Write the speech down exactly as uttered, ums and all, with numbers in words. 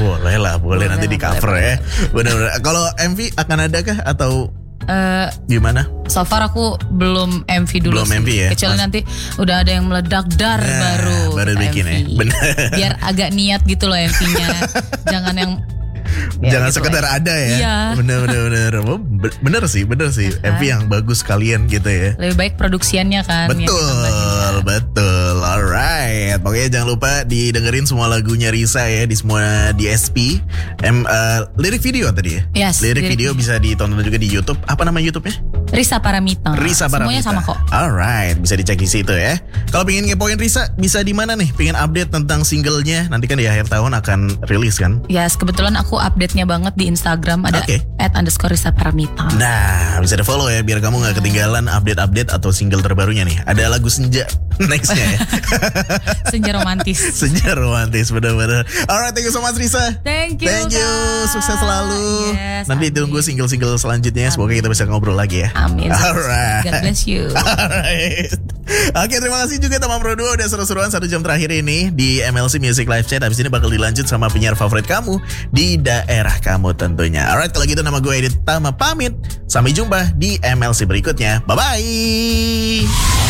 Boleh lah, boleh, boleh nanti di cover boleh, ya. Benar-benar. Kalau M V akan ada kah atau Uh, gimana? So far aku belum M V dulu belum sih. M V ya? Kecuali Mas... nanti udah ada yang meledak dar nah, baru baru bikin M V. Ya. Benar. Biar agak niat gitu loh M V-nya. Jangan yang jangan ya, sekedar gitu ada ya. Iya. Bener bener bener. Bener sih, bener sih. Uh-huh. M V yang bagus kalian gitu ya. Lebih baik produksiannya kan. Betul, betul. Alright. Pokoknya jangan lupa didengerin semua lagunya Risa ya di semua D S P. M uh, lirik video tadi ya. Yes. Lirik, lirik video bisa ditonton juga di YouTube. Apa nama YouTube-nya? Risa Paramita. Risa Paramita. Semuanya sama kok. Alright, bisa dicek di situ ya. Kalau pengen ngepoin Risa, bisa di mana nih? Pengen update tentang singlenya? Nanti kan di akhir tahun akan rilis kan? Yes, kebetulan aku update-nya banget di Instagram ada okay. at underscore Risa Paramita. Nah, bisa di follow ya biar kamu nggak ketinggalan update-update atau single terbarunya nih. Ada lagu Senja nextnya ya. Senja romantis. Senja romantis, benar-benar. Alright, thank you so much Risa. Thank you. Thank you, guys. Sukses selalu. Yes, nanti amin. Tunggu single-single selanjutnya. Amin. Semoga kita bisa ngobrol lagi ya. Amin. Alright. God bless you. Alright. Oke, terima kasih juga teman Pro dua udah seru-seruan satu jam terakhir ini di M L C Music Live Chat. Habis ini bakal dilanjut sama penyiar favorit kamu di daerah kamu tentunya. Alright, kalau gitu nama gue Edit Tama pamit. Sampai jumpa di M L C berikutnya. Bye-bye.